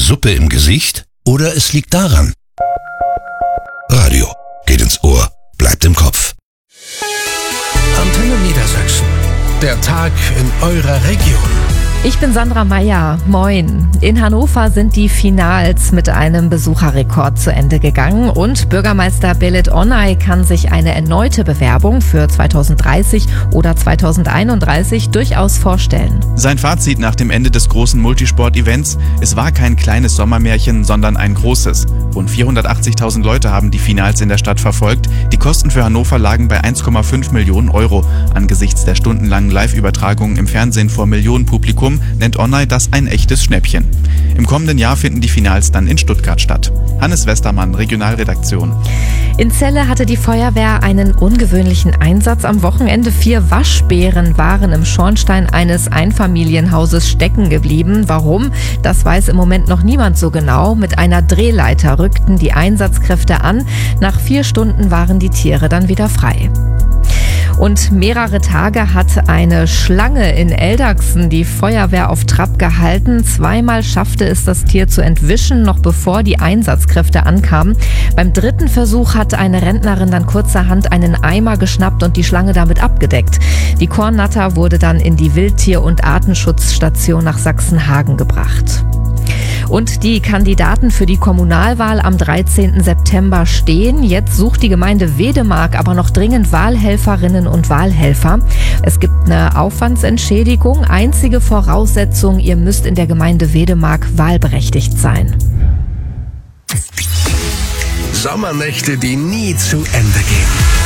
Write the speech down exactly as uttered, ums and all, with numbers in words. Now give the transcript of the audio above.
Suppe im Gesicht oder es liegt daran. Radio geht ins Ohr, bleibt im Kopf. Antenne Niedersachsen. Der Tag in eurer Region. Ich bin Sandra Meyer. Moin. In Hannover sind die Finals mit einem Besucherrekord zu Ende gegangen und Bürgermeister Belit Onay kann sich eine erneute Bewerbung für zweitausenddreißig oder zweitausendeinunddreißig durchaus vorstellen. Sein Fazit nach dem Ende des großen Multisport-Events: Es war kein kleines Sommermärchen, sondern ein großes. Rund vierhundertachtzigtausend Leute haben die Finals in der Stadt verfolgt. Die Kosten für Hannover lagen bei eins Komma fünf Millionen Euro. Angesichts der stundenlangen Live-Übertragungen im Fernsehen vor Millionenpublikum nennt Onay das ein echtes Schnäppchen. Im kommenden Jahr finden die Finals dann in Stuttgart statt. Hannes Westermann, Regionalredaktion. In Celle hatte die Feuerwehr einen ungewöhnlichen Einsatz am Wochenende. Vier Waschbären waren im Schornstein eines Einfamilienhauses stecken geblieben. Warum? Das weiß im Moment noch niemand so genau. Mit einer Drehleiter rückten die Einsatzkräfte an. Nach vier Stunden waren die Tiere dann wieder frei. Und mehrere Tage hat eine Schlange in Eldagsen die Feuerwehr auf Trab gehalten. Zweimal schaffte es das Tier zu entwischen, noch bevor die Einsatzkräfte ankamen. Beim dritten Versuch hat eine Rentnerin dann kurzerhand einen Eimer geschnappt und die Schlange damit abgedeckt. Die Kornnatter wurde dann in die Wildtier- und Artenschutzstation nach Sachsenhagen gebracht. Und die Kandidaten für die Kommunalwahl am dreizehnten September stehen. Jetzt sucht die Gemeinde Wedemark aber noch dringend Wahlhelferinnen und Wahlhelfer. Es gibt eine Aufwandsentschädigung. Einzige Voraussetzung: ihr müsst in der Gemeinde Wedemark wahlberechtigt sein. Sommernächte, die nie zu Ende gehen.